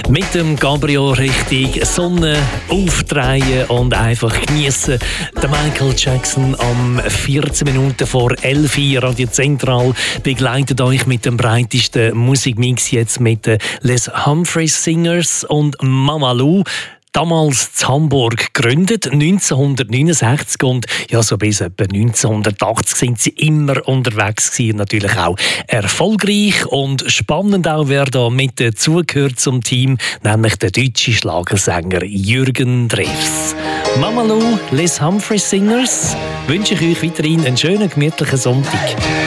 Mit dem Cabrio richtig Sonne aufdrehen und einfach genießen. Der Michael Jackson am 14 Minuten vor 11 Uhr Radio Zentral begleitet euch mit dem breitesten Musikmix jetzt mit den Les Humphreys Singers und Mama Lou. Damals in Hamburg gegründet, 1969 und ja, so bis etwa 1980 sind sie immer unterwegs gewesen und natürlich auch erfolgreich und spannend auch, wer da mit dazugehört zum Team, nämlich der deutsche Schlagersänger Jürgen Drews. Mama Lou, Les Humphreys Singers, wünsche ich euch weiterhin einen schönen, gemütlichen Sonntag.